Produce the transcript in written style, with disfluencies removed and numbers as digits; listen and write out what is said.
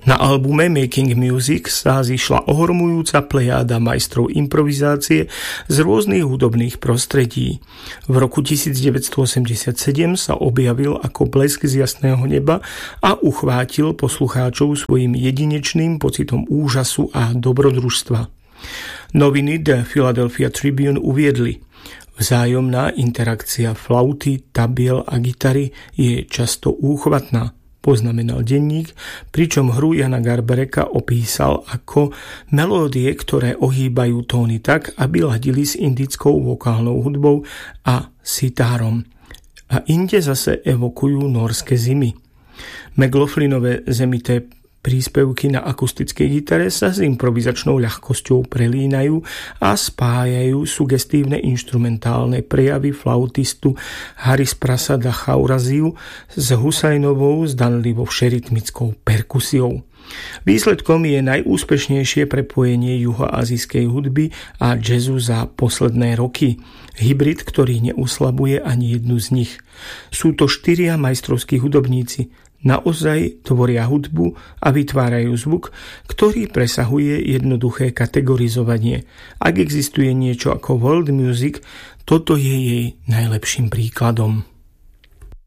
Na albume Making Music sa zišla ohromujúca plejáda majstrov improvizácie z rôznych hudobných prostredí. V roku 1987 sa objavil ako blesk z jasného neba a uchvátil poslucháčov svojim jedinečným pocitom úžasu a dobrodružstva. Noviny The Philadelphia Tribune uviedli: vzájomná interakcia flauty, tabiel a gitary je často úchvatná, poznamenal denník, pričom hru Jana Garbareka opísal ako melódie, ktoré ohýbajú tóny tak, aby ladili s indickou vokálnou hudbou a sitárom. A inde zase evokujú nórske zimy. McLaughlinové zemité príspevky na akustickej gitare sa s improvizačnou ľahkosťou prelínajú a spájajú sugestívne inštrumentálne prejavy flautistu Haris Prasada Chauraziu s Husajnovou zdanlivo všerytmickou perkusiou. Výsledkom je najúspešnejšie prepojenie juhoazijskej hudby a jazzu za posledné roky. Hybrid, ktorý neuslabuje ani jednu z nich. Sú to 4 majstrovskí hudobníci. Naozaj tvoria hudbu a vytvárajú zvuk, ktorý presahuje jednoduché kategorizovanie. Ak existuje niečo ako world music, toto je jej najlepším príkladom.